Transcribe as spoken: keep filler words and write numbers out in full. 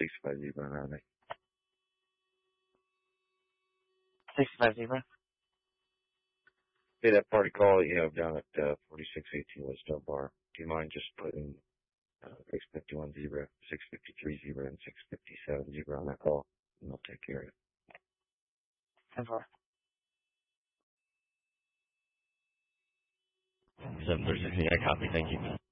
six five zero nine. six five zero. Hey, that party call that you have down at uh, forty-six eighteen West Del Bar, do you mind just putting uh, six fifty-one zero, six fifty-three zero, and six fifty-seven zero on that call? And I'll take care of it. ten four. seven thirty-six, I copy, thank you.